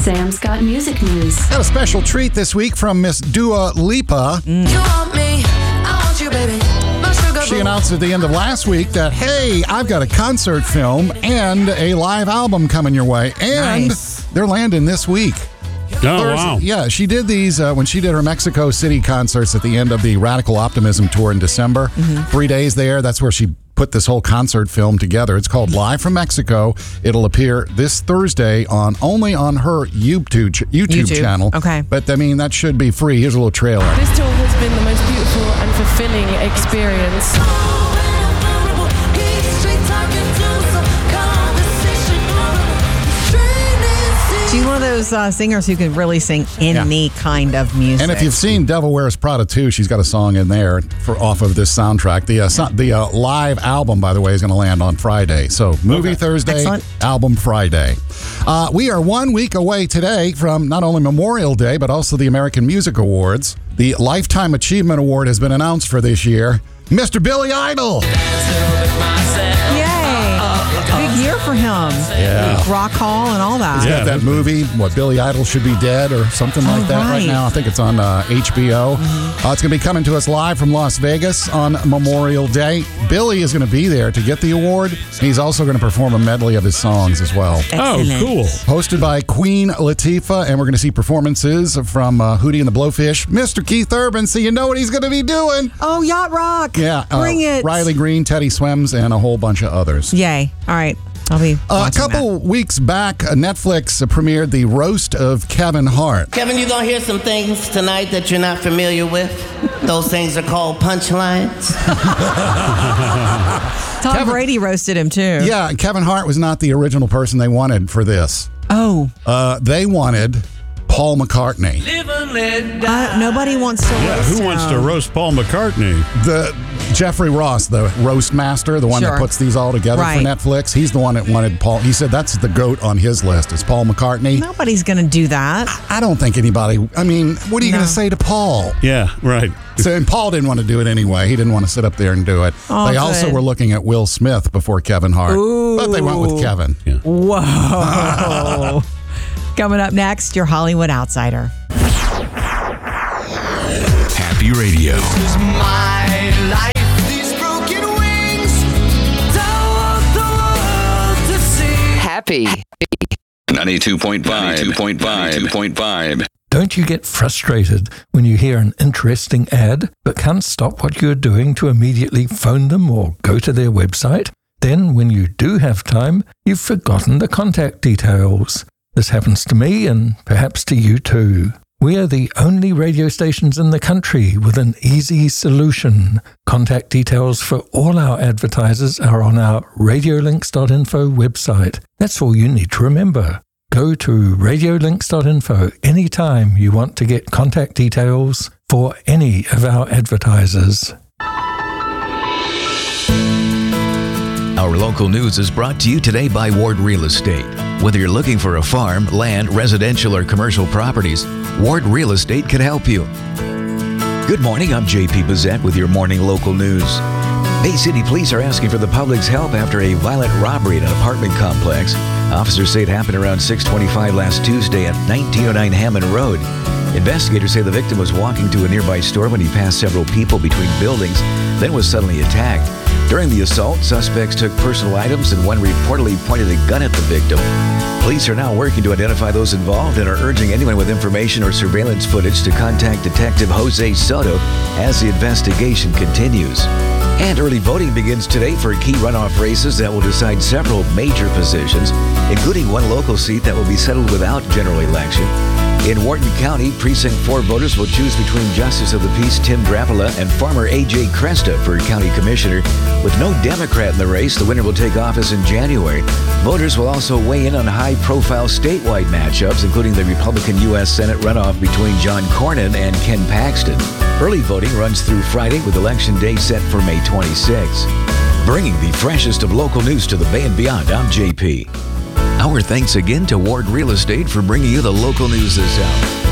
Sam's got music news. Got a special treat this week from Miss Dua Lipa. You want me, I want you, baby. She announced at the end of last week that, hey, I've got a concert film and a live album coming your way. And they're landing this week. Oh, wow. Yeah, she did these when she did her Mexico City concerts at the end of the Radical Optimism tour in December. 3 days there. That's where she put this whole concert film together. It's called Live from Mexico. It'll appear this Thursday only on her YouTube channel. Okay. But, I mean, that should be free. Here's a little trailer. This tour has been the most beautiful and fulfilling experience. She's one of those singers who can really sing any kind of music. And if you've seen Devil Wears Prada 2, she's got a song in there off of this soundtrack. The live album, by the way, is going to land on Friday. So movie Thursday, Excellent. album Friday. We are 1 week away today from not only Memorial Day, but also the American Music Awards. The Lifetime Achievement Award has been announced for this year. Mr. Billy Idol. Yay! Big year for him. Yeah. Rock Hall and all that. He's got that movie, Billy Idol Should Be Dead or something like that right now. I think it's on HBO. It's going to be coming to us live from Las Vegas on Memorial Day. Billy is going to be there to get the award. He's also going to perform a medley of his songs as well. Excellent. Oh, cool. Hosted by Queen Latifah, and we're going to see performances from Hootie and the Blowfish, Mr. Keith Urban, so you know what he's going to be doing. Oh, Yacht Rock. Yeah. Bring it. Riley Green, Teddy Swims, and a whole bunch of others. Yay. All right. I'll be A watching couple weeks back, Netflix premiered the Roast of Kevin Hart. Kevin, you're going to hear some things tonight that you're not familiar with. Those things are called punchlines. Tom Brady roasted him, too. Yeah, Kevin Hart was not the original person they wanted for this. Oh. They wanted Paul McCartnney. Nobody wants to roast Who wants to roast Paul McCartney? The Jeffrey Ross, the roast master, the one that puts these all together for Netflix. He's the one that wanted Paul. He said that's the GOAT on his list is Paul McCartney. Nobody's going to do that. I don't think anybody. I mean, what are you going to say to Paul? Yeah, right. So, and Paul didn't want to do it anyway. He didn't want to sit up there and do it. Oh, they also were looking at Will Smith before Kevin Hart, but they went with Kevin. Yeah. Whoa. Coming up next, your Hollywood Outsider. Happy Radio. Happy 92.5. Don't you get frustrated when you hear an interesting ad but can't stop what you're doing to immediately phone them or go to their website? Then, when you do have time, you've forgotten the contact details. This happens to me and perhaps to you too. We are the only radio stations in the country with an easy solution. Contact details for all our advertisers are on our radiolinks.info website. That's all you need to remember. Go to radiolinks.info anytime you want to get contact details for any of our advertisers. Our local news is brought to you today by Ward Real Estate. Whether you're looking for a farm, land, residential, or commercial properties, Ward Real Estate can help you. Good morning, I'm JP Bazette with your morning local news. Bay City Police are asking for the public's help after a violent robbery in an apartment complex. Officers say it happened around 6:25 last Tuesday at 1909 Hammond Road. Investigators say the victim was walking to a nearby store when he passed several people between buildings, then was suddenly attacked. During the assault, suspects took personal items and one reportedly pointed a gun at the victim. Police are now working to identify those involved and are urging anyone with information or surveillance footage to contact Detective Jose Soto as the investigation continues. And early voting begins today for key runoff races that will decide several major positions, including one local seat that will be settled without general election. In Wharton County, Precinct 4 voters will choose between Justice of the Peace Tim Drapala and farmer A.J. Cresta for County Commissioner. With no Democrat in the race, the winner will take office in January. Voters will also weigh in on high-profile statewide matchups, including the Republican U.S. Senate runoff between John Cornyn and Ken Paxton. Early voting runs through Friday with Election Day set for May 26. Bringing the freshest of local news to the Bay and beyond, I'm JP. Our thanks again to Ward Real Estate for bringing you the local news this hour.